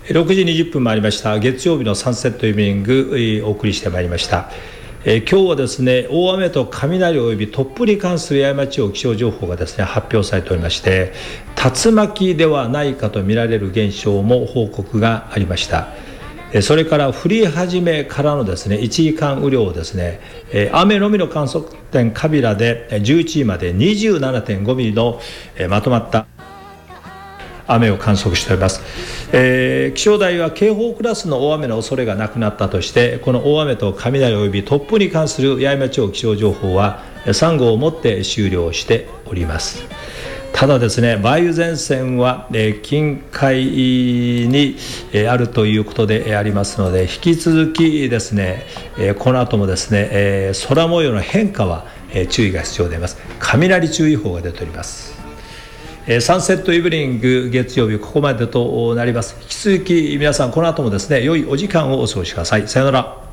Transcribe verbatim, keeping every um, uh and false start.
ろくじにじゅっぷん回りました。月曜日のサンセットイブニングお送りしてまいりました。えー、今日はですね、大雨と雷及び突風に関する八重山地方気象情報がですね発表されておりまして、竜巻ではないかと見られる現象も報告がありました。それから降り始めからのですねいちじかん雨量をですね、雨のみの観測点カビラでじゅういちじまで にじゅうななてんごミリのまとまった雨を観測しております。えー、気象台は警報クラスの大雨の恐れがなくなったとして、この大雨と雷及び突風に関する八重山地方気象情報はさん号をもって終了しております。ただですね、梅雨前線は、えー、近海に、えー、あるということで、えー、ありますので、引き続きですね、えー、この後もですね、えー、空模様の変化は、えー、注意が必要であります。雷注意報が出ております。サンセットイブニング月曜日ここまでとなります。引き続き皆さんこの後もですね良いお時間をお過ごしください。さよなら。